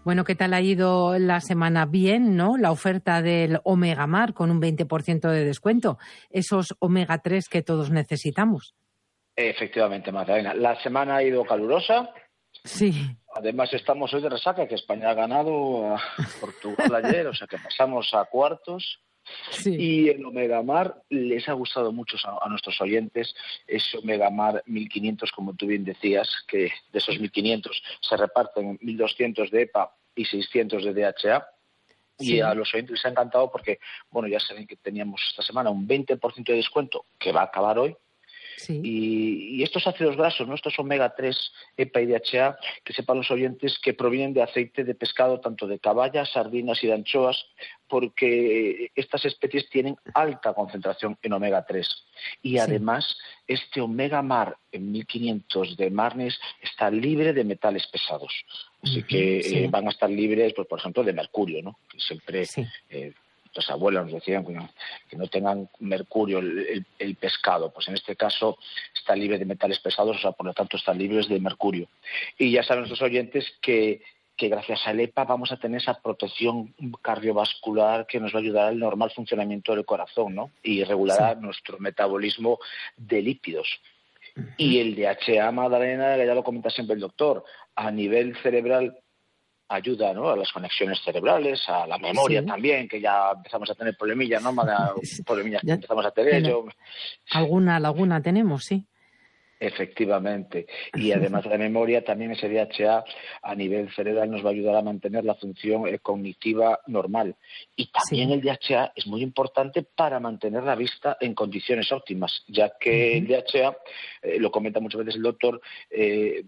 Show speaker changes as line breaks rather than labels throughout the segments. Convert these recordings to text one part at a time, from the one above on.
Bueno, ¿qué tal ha ido la semana? Bien, ¿no? La oferta del Omega Mar con un 20% de descuento. Esos omega 3 que todos necesitamos.
Efectivamente, Magdalena. La semana ha ido calurosa.
Sí.
Además, estamos hoy de resaca, que España ha ganado a Portugal ayer, o sea que pasamos a cuartos.
Sí.
Y el Omega Mar les ha gustado mucho a nuestros oyentes, ese Omega Mar 1500, como tú bien decías, que de esos 1500 se reparten 1200 de EPA y 600 de DHA. Y
Sí.
a los oyentes les ha encantado porque, bueno, ya saben que teníamos esta semana un 20% de descuento que va a acabar hoy.
Sí.
Y estos ácidos grasos, ¿no? Estos omega 3, EPA y DHA, que sepan los oyentes que provienen de aceite de pescado, tanto de caballa, sardinas y de anchoas, porque estas especies tienen alta concentración en omega 3. Y además, este omega mar en 1500 de Marnis está libre de metales pesados. Así que van a estar libres, pues, por ejemplo, de mercurio, ¿no? Que siempre... Las abuelas nos decían que no tengan mercurio el pescado, pues en este caso está libre de metales pesados, o sea, por lo tanto están libres de mercurio. Y ya saben nuestros oyentes que gracias al EPA vamos a tener esa protección cardiovascular que nos va a ayudar al normal funcionamiento del corazón, ¿no? Y regulará nuestro metabolismo de lípidos. Y el DHA, Magdalena, ya lo comenta siempre el doctor, a nivel cerebral ayuda, ¿no?, a las conexiones cerebrales, a la memoria también, que ya empezamos a tener problemillas, ¿no? Problemillas que empezamos a tener.
Alguna laguna tenemos, sí.
Efectivamente. Y además de la memoria, también ese DHA a nivel cerebral nos va a ayudar a mantener la función cognitiva normal. Y también el DHA es muy importante para mantener la vista en condiciones óptimas, ya que el DHA, lo comenta muchas veces el doctor, es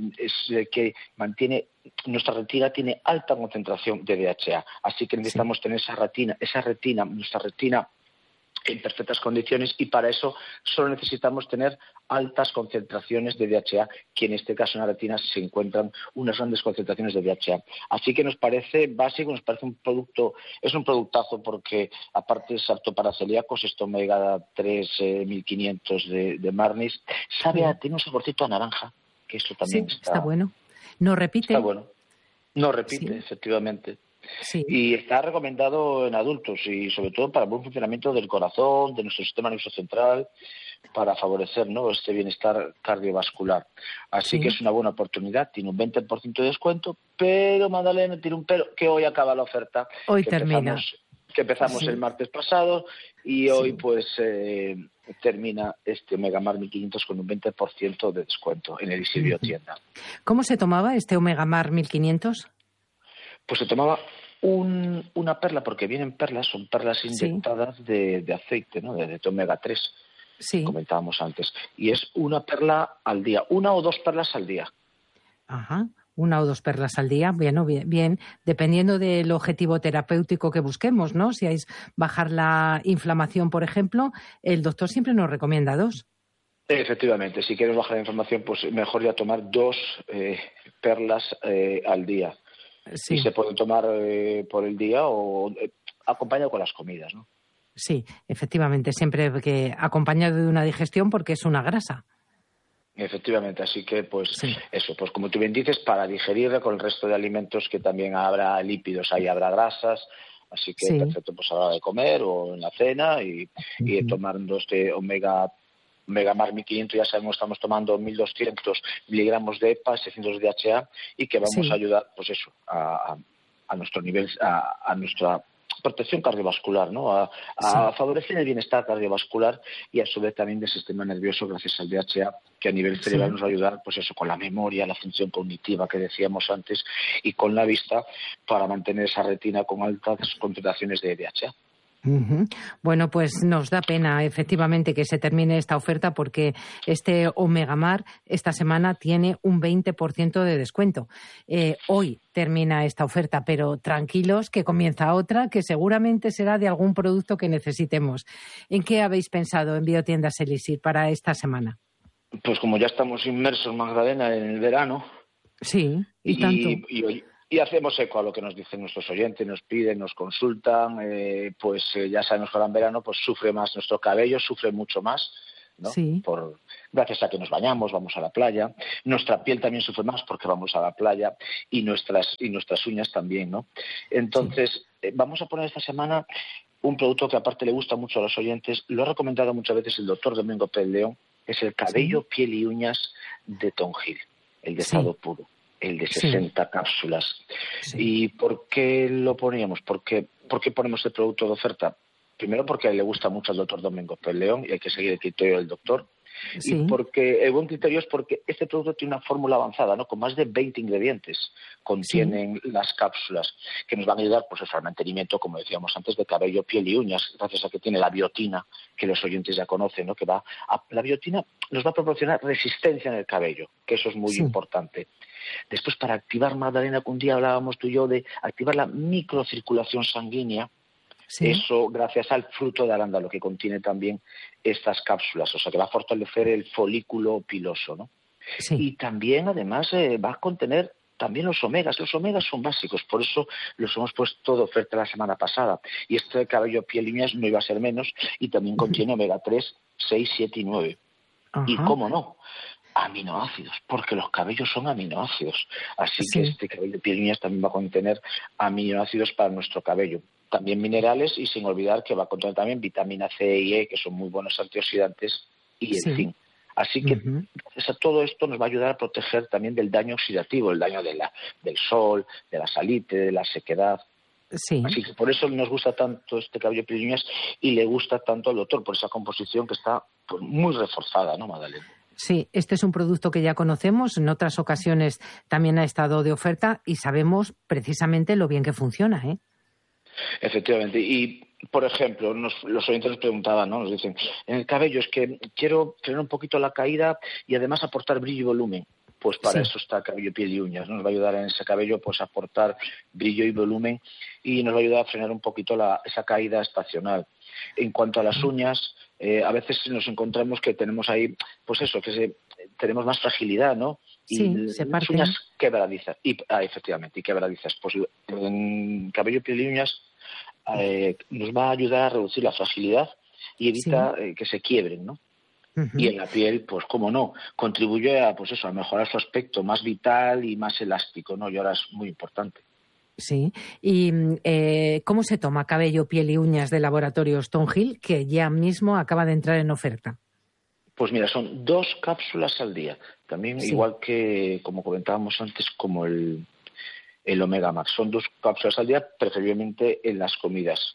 el que mantiene... Nuestra retina tiene alta concentración de DHA, así que necesitamos tener nuestra retina en perfectas condiciones, y para eso solo necesitamos tener altas concentraciones de DHA, que en este caso en la retina se encuentran unas grandes concentraciones de DHA. Así que nos parece básico, nos parece un producto, es un productazo, porque aparte es apto para celíacos, este omega 3 1500 de Marnis, tiene un saborcito a naranja, que eso también
está bueno. No repite.
Está bueno. No repite, efectivamente. Y está recomendado en adultos y sobre todo para el buen funcionamiento del corazón, de nuestro sistema nervioso central, para favorecer, ¿no?, este bienestar cardiovascular. Así que es una buena oportunidad. Tiene un 20% de descuento, pero, Magdalena, tiene un pero, que hoy acaba la oferta.
Hoy termina.
Que empezamos el martes pasado, y hoy pues termina este Omega Mar 1500 con un 20% de descuento en el Isilio Tienda.
¿Cómo se tomaba este Omega Mar 1500?
Pues se tomaba una perla, porque vienen perlas, son perlas inyectadas de aceite, ¿no?, de omega 3, comentábamos antes. Y es una perla al día, una o dos perlas al día.
Ajá, una o dos perlas al día, bien, dependiendo del objetivo terapéutico que busquemos, ¿no? Si es bajar la inflamación, por ejemplo, el doctor siempre nos recomienda 2.
Efectivamente, si quieres bajar la inflamación, pues mejor ya tomar 2 perlas al día. Y se pueden tomar por el día o acompañado con las comidas, ¿no?
Sí, efectivamente, siempre que acompañado de una digestión, porque es una grasa.
Efectivamente, así que pues eso, pues como tú bien dices, para digerirla con el resto de alimentos, que también habrá lípidos, ahí habrá grasas, así que perfecto pues a la hora de comer o en la cena, y tomar 2 de Omega Mar 1500, ya sabemos, estamos tomando 1200 miligramos de EPA, 600 de DHA, y que vamos a ayudar, pues eso, a nuestro nivel, a nuestra protección cardiovascular, ¿no? A favorecer el bienestar cardiovascular, y a su vez también del sistema nervioso, gracias al DHA, que a nivel cerebral nos va a ayudar, pues eso, con la memoria, la función cognitiva que decíamos antes, y con la vista, para mantener esa retina con altas concentraciones de DHA.
Bueno, pues nos da pena efectivamente que se termine esta oferta, porque este Omega Mar esta semana tiene un 20% de descuento. Hoy termina esta oferta, pero tranquilos que comienza otra que seguramente será de algún producto que necesitemos. ¿En qué habéis pensado en Biotiendas Elixir para esta semana?
Pues como ya estamos inmersos, Magdalena, en el verano.
Sí, y tanto.
Y hacemos eco a lo que nos dicen nuestros oyentes, nos piden, nos consultan, ya sabemos que ahora en verano pues sufre más nuestro cabello, sufre mucho más, ¿no?
Sí.
Gracias a que nos bañamos, vamos a la playa. Nuestra piel también sufre más porque vamos a la playa y nuestras uñas también, ¿no? Entonces, vamos a poner esta semana un producto que aparte le gusta mucho a los oyentes. Lo ha recomendado muchas veces el doctor Domingo Pérez León, es el cabello, piel y uñas de Tonjil, el de estado puro, el de 60 cápsulas. ¿Y por qué lo poníamos? ¿Por qué ponemos el producto de oferta? Primero porque le gusta mucho al doctor Domingo Pérez León y hay que seguir el criterio del doctor. Y porque el buen criterio es porque este producto tiene una fórmula avanzada, ¿no? Con más de 20 ingredientes contienen las cápsulas que nos van a ayudar pues al mantenimiento, como decíamos antes, de cabello, piel y uñas, gracias a que tiene la biotina, que los oyentes ya conocen, ¿no? La biotina nos va a proporcionar resistencia en el cabello, que eso es muy importante. Después, para activar, Magdalena, que un día hablábamos tú y yo de activar la microcirculación sanguínea. Eso gracias al fruto de arándano que contiene también estas cápsulas, o sea que va a fortalecer el folículo piloso, ¿no? Y también además va a contener también los omegas. Los omegas son básicos, por eso los hemos puesto de oferta la semana pasada. Y este de cabello, piel y uñas no iba a ser menos, y también contiene omega 3, 6, 7 y 9. Y cómo no, aminoácidos, porque los cabellos son aminoácidos. Así que este cabello, piel y uñas también va a contener aminoácidos para nuestro cabello. También minerales y sin olvidar que va a contener también vitamina C y E, que son muy buenos antioxidantes, y el zinc. Así que gracias a todo esto nos va a ayudar a proteger también del daño oxidativo, el daño del sol, de la salite, de la sequedad. Así que por eso nos gusta tanto este cabello, piel y uñas y le gusta tanto al doctor, por esa composición que está pues, muy reforzada, ¿no, Magdalena?
Sí, este es un producto que ya conocemos, en otras ocasiones también ha estado de oferta y sabemos precisamente lo bien que funciona, ¿eh?
Efectivamente. Y, por ejemplo, los oyentes nos preguntaban, ¿no? Nos dicen, en el cabello es que quiero frenar un poquito la caída y además aportar brillo y volumen. Pues para eso está cabello, piel y uñas, ¿no? Nos va a ayudar en ese cabello pues a aportar brillo y volumen y nos va a ayudar a frenar un poquito esa caída estacional. En cuanto a las uñas, a veces nos encontramos que tenemos ahí, pues eso, tenemos más fragilidad, ¿no? Y
se
las
parten.
uñas quebradizas. Efectivamente, y quebradizas. Pues en cabello, piel y uñas nos va a ayudar a reducir la fragilidad y evita que se quiebren, ¿no? Y en la piel, pues cómo no, contribuye a mejorar su aspecto más vital y más elástico, ¿no? Y ahora es muy importante.
Sí. ¿Y cómo se toma cabello, piel y uñas de Laboratorios Tonjil, que ya mismo acaba de entrar en oferta?
Pues mira, son 2 cápsulas al día. También igual que, como comentábamos antes, como el Omega Max. Son 2 cápsulas al día, preferiblemente en las comidas.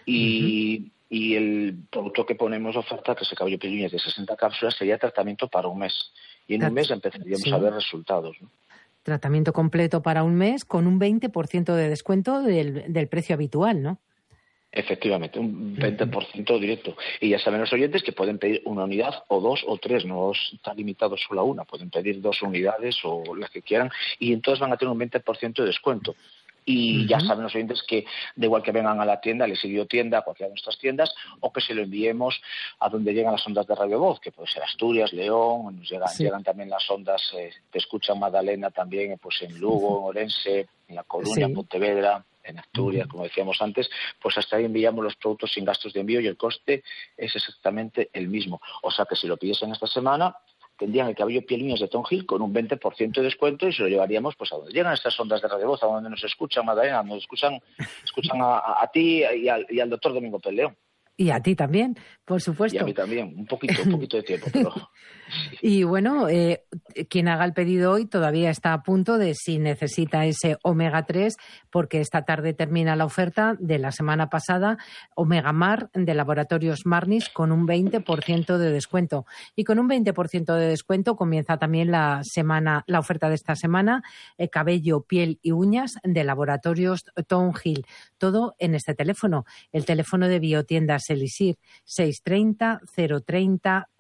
Y el producto que ponemos de oferta, que es el cabello, piel y uñas de 60 cápsulas, sería tratamiento para un mes. Y en un mes empezaríamos a ver resultados, ¿no?
Tratamiento completo para un mes con un 20% de descuento del precio habitual, ¿no?
Efectivamente, un 20% directo. Y ya saben los oyentes que pueden pedir una unidad o 2 o 3, no está limitado solo a una. Pueden pedir 2 unidades o las que quieran y entonces van a tener un 20% de descuento. Y ya saben los oyentes que da igual que vengan a la tienda, al Exilio Tienda, a cualquiera de nuestras tiendas, o que se lo enviemos a donde llegan las ondas de Radio Voz, que puede ser Asturias, León, llegan también las ondas que escuchan Magdalena también pues en Lugo, en Orense, en La Coruña, en Pontevedra, en Asturias, como decíamos antes, pues hasta ahí enviamos los productos sin gastos de envío y el coste es exactamente el mismo. O sea que si lo pidiesen esta semana, tendrían el cabello, piel y uñas de Tonjil con un 20% de descuento y se lo llevaríamos pues a donde llegan estas ondas de Radio Voz, a donde nos escuchan, Magdalena, nos escuchan a ti y al doctor Domingo Pérez León.
Y a ti también, por supuesto.
Y a mí también, un poquito de tiempo, pero...
Y bueno, quien haga el pedido hoy todavía está a punto de si necesita ese omega 3, porque esta tarde termina la oferta de la semana pasada, Omega Mar de Laboratorios Marnis con un 20% de descuento. Y con un 20% de descuento comienza también la oferta de esta semana, cabello, piel y uñas de Laboratorios Tonjil. Todo en este teléfono, el teléfono de Biotiendas Elisir, 630 030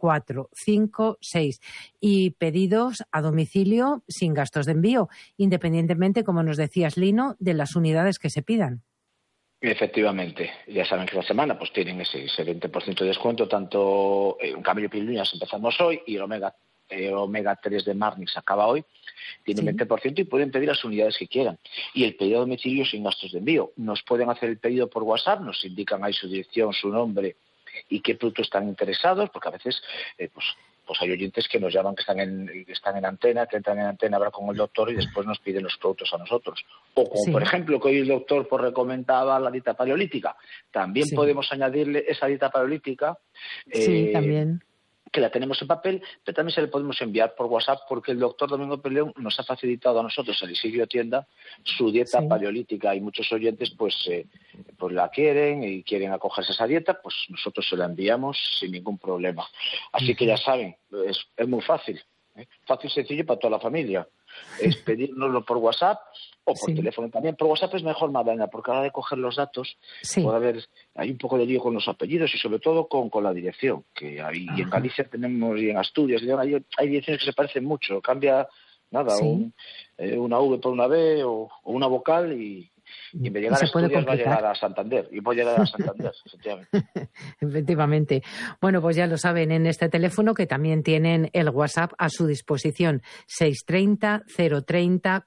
456 y pedidos a domicilio sin gastos de envío, independientemente, como nos decías, Lino, de las unidades que se pidan.
Efectivamente, ya saben que la semana pues tienen ese 20% de descuento, tanto en cabello, piel y uñas empezamos hoy y el Omega 3 de Marnix acaba hoy, tienen 20% y pueden pedir las unidades que quieran. Y el pedido a domicilio sin gastos de envío. Nos pueden hacer el pedido por WhatsApp, nos indican ahí su dirección, su nombre y qué productos están interesados, porque a veces pues hay oyentes que nos llaman que están en antena, que entran en antena a hablar con el doctor y después nos piden los productos a nosotros. O como por ejemplo que hoy el doctor pues recomendaba la dieta paleolítica. También podemos añadirle esa dieta paleolítica.
También.
Que la tenemos en papel, pero también se le podemos enviar por WhatsApp porque el doctor Domingo Peleón nos ha facilitado a nosotros, a Elixir Biotienda, su dieta paleolítica y muchos oyentes pues la quieren y quieren acogerse a esa dieta, pues nosotros se la enviamos sin ningún problema. Así que ya saben, es muy fácil, fácil y sencillo para toda la familia. Es pedírnoslo por WhatsApp o por teléfono también. Por WhatsApp es mejor, Magdalena, porque a la hora de coger los datos hay un poco de lío con los apellidos y sobre todo con la dirección, que hay, y en Galicia tenemos, y en Asturias, hay direcciones que se parecen mucho, cambia nada, una V por una B o una vocal y en vez de llegar a Asturias va a llegar a Santander. Y voy a llegar a Santander, efectivamente.
Efectivamente. Bueno, pues ya lo saben en este teléfono que también tienen el WhatsApp a su disposición, 630 030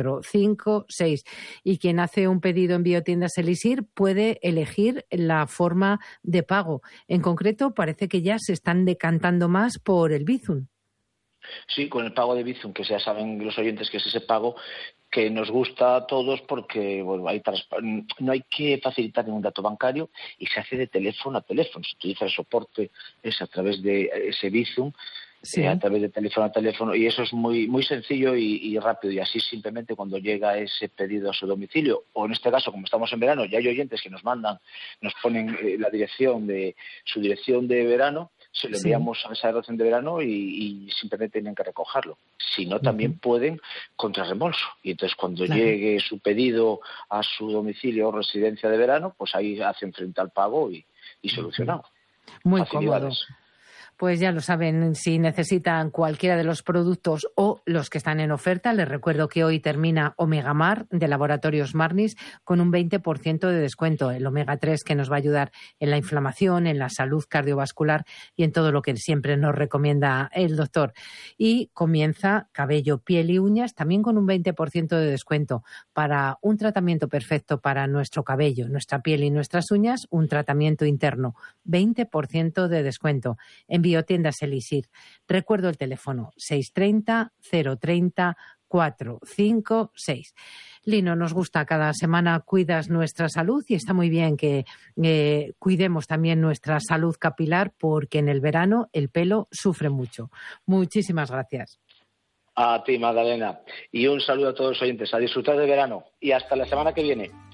456. Y quien hace un pedido en Biotiendas Elixir puede elegir la forma de pago. En concreto, parece que ya se están decantando más por el Bizum.
Sí, con el pago de Bizum, que ya saben los oyentes que es ese pago que nos gusta a todos porque no hay que facilitar ningún dato bancario y se hace de teléfono a teléfono. Se utiliza el soporte a través de ese Bizum, a través de teléfono a teléfono, y eso es muy muy sencillo y rápido, y así simplemente cuando llega ese pedido a su domicilio, o en este caso como estamos en verano, ya hay oyentes que nos ponen su dirección de verano, se lo enviamos a esa dirección de verano y simplemente tienen que recogerlo. Si no, también pueden contra reembolso. Y entonces cuando llegue su pedido a su domicilio o residencia de verano, pues ahí hacen frente al pago y solucionado.
Muy cómodo. Pues ya lo saben, si necesitan cualquiera de los productos o los que están en oferta, les recuerdo que hoy termina Omega Mar de Laboratorios Marnis con un 20% de descuento. El omega 3 que nos va a ayudar en la inflamación, en la salud cardiovascular y en todo lo que siempre nos recomienda el doctor. Y comienza cabello, piel y uñas también con un 20% de descuento para un tratamiento perfecto para nuestro cabello, nuestra piel y nuestras uñas, un tratamiento interno, 20% de descuento. En Biotiendas Elixir. Recuerdo el teléfono 630 030 456. Lino, nos gusta, cada semana cuidas nuestra salud y está muy bien que cuidemos también nuestra salud capilar porque en el verano el pelo sufre mucho. Muchísimas gracias.
A ti, Magdalena. Y un saludo a todos los oyentes. A disfrutar del verano. Y hasta la semana que viene.